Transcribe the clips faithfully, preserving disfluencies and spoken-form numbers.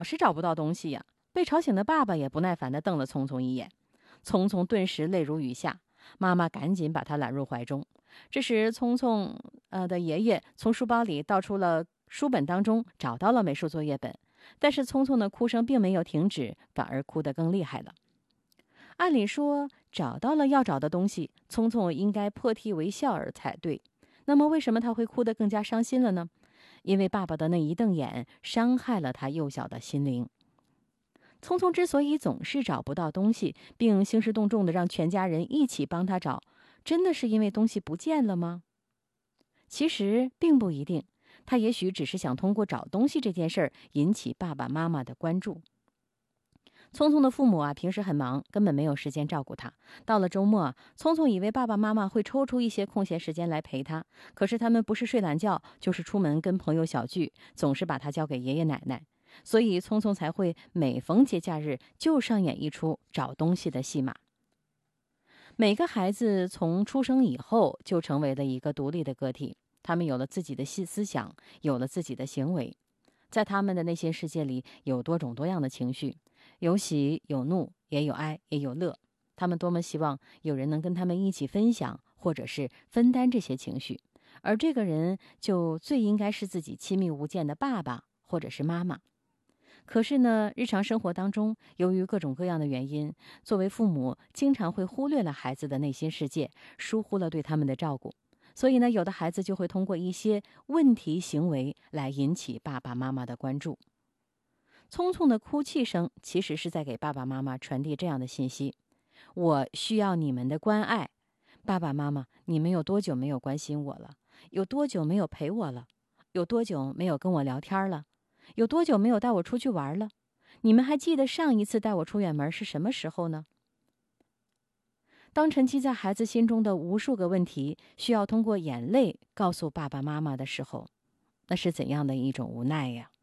是找不到东西呀。被吵醒的爸爸也不耐烦地瞪了聪聪一眼，聪聪顿时泪如雨下。妈妈赶紧把他揽入怀中。这时，聪聪呃的爷爷从书包里倒出了书本当中，找到了美术作业本，但是聪聪的哭声并没有停止，反而哭得更厉害了。按理说，找到了要找的东西，聪聪应该破涕为笑儿才对。那么，为什么他会哭得更加伤心了呢？因为爸爸的那一瞪眼伤害了他幼小的心灵。聪聪之所以总是找不到东西，并兴师动众地让全家人一起帮他找，真的是因为东西不见了吗？其实并不一定，他也许只是想通过找东西这件事儿引起爸爸妈妈的关注。聪聪的父母啊，平时很忙，根本没有时间照顾他。到了周末，聪聪以为爸爸妈妈会抽出一些空闲时间来陪他，可是他们不是睡懒觉，就是出门跟朋友小聚，总是把他交给爷爷奶奶。所以聪聪才会每逢节假日就上演一出找东西的戏码。每个孩子从出生以后就成为了一个独立的个体，他们有了自己的思想，有了自己的行为。在他们的内心世界里有多种多样的情绪，有喜有怒，也有哀也有乐。他们多么希望有人能跟他们一起分享，或者是分担这些情绪，而这个人就最应该是自己亲密无间的爸爸或者是妈妈。可是呢，日常生活当中，由于各种各样的原因，作为父母经常会忽略了孩子的内心世界，疏忽了对他们的照顾。所以呢，有的孩子就会通过一些问题行为来引起爸爸妈妈的关注。聪聪的哭泣声其实是在给爸爸妈妈传递这样的信息：我需要你们的关爱。爸爸妈妈，你们有多久没有关心我了？有多久没有陪我了？有多久没有跟我聊天了？有多久没有带我出去玩了？你们还记得上一次带我出远门是什么时候呢？当沉积在孩子心中的无数个问题需要通过眼泪告诉爸爸妈妈的时候，那是怎样的一种无奈呀？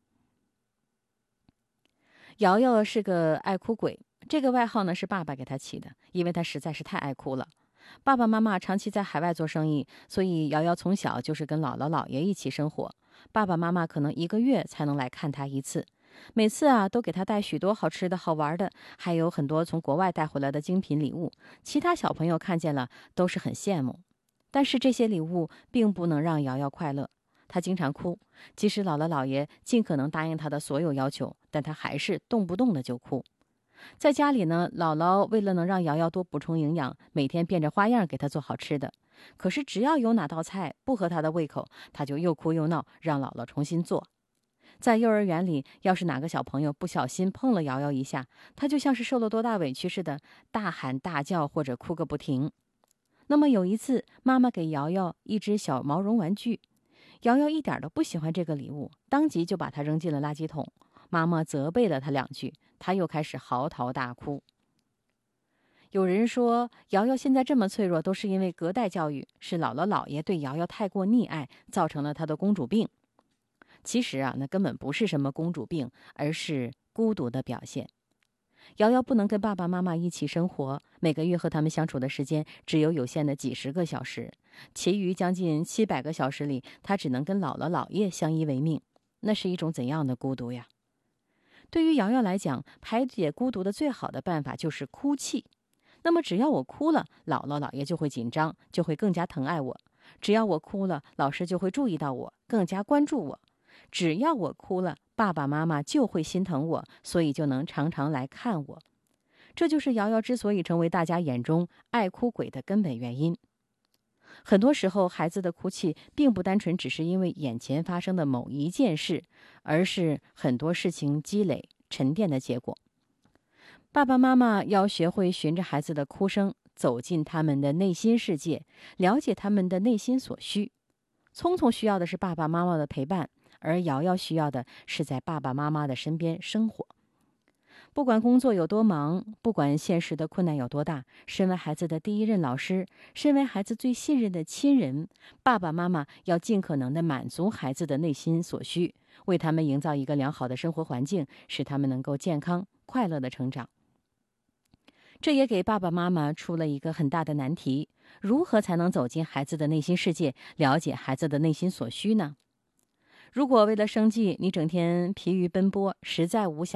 瑶瑶是个爱哭鬼，这个外号呢是爸爸给他起的，因为他实在是太爱哭了。爸爸妈妈长期在海外做生意，所以瑶瑶从小就是跟姥姥姥爷一起生活。爸爸妈妈可能一个月才能来看他一次，每次啊都给他带许多好吃的好玩的，还有很多从国外带回来的精品礼物。其他小朋友看见了都是很羡慕，但是这些礼物并不能让瑶瑶快乐。她经常哭，即使姥姥姥爷尽可能答应她的所有要求，但她还是动不动的就哭。在家里呢，姥姥为了能让瑶瑶多补充营养，每天变着花样给她做好吃的。可是只要有哪道菜不合她的胃口，她就又哭又闹，让姥姥重新做。在幼儿园里，要是哪个小朋友不小心碰了瑶瑶一下，她就像是受了多大委屈似的，大喊大叫或者哭个不停。那么有一次，妈妈给瑶瑶一只小毛绒玩具，瑶瑶一点都不喜欢这个礼物，当即就把它扔进了垃圾桶。妈妈责备了她两句，她又开始嚎啕大哭。有人说，瑶瑶现在这么脆弱，都是因为隔代教育，是姥姥姥爷对瑶瑶太过溺爱，造成了她的公主病。其实啊，那根本不是什么公主病，而是孤独的表现。瑶瑶不能跟爸爸妈妈一起生活，每个月和他们相处的时间只有有限的几十个小时，其余将近七百个小时里，她只能跟姥姥姥爷相依为命。那是一种怎样的孤独呀？对于瑶瑶来讲，排解孤独的最好的办法就是哭泣。那么只要我哭了，姥姥姥爷就会紧张，就会更加疼爱我。只要我哭了，老师就会注意到我，更加关注我。只要我哭了，爸爸妈妈就会心疼我，所以就能常常来看我。这就是瑶瑶之所以成为大家眼中爱哭鬼的根本原因。很多时候，孩子的哭泣并不单纯只是因为眼前发生的某一件事，而是很多事情积累沉淀的结果。爸爸妈妈要学会循着孩子的哭声，走进他们的内心世界，了解他们的内心所需。聪聪需要的是爸爸妈妈的陪伴，而瑶瑶需要的是在爸爸妈妈的身边生活。不管工作有多忙，不管现实的困难有多大，身为孩子的第一任老师，身为孩子最信任的亲人，爸爸妈妈要尽可能地满足孩子的内心所需，为他们营造一个良好的生活环境，使他们能够健康快乐地成长。这也给爸爸妈妈出了一个很大的难题：如何才能走进孩子的内心世界，了解孩子的内心所需呢？ 如果为了生计，你整天疲于奔波，实在无暇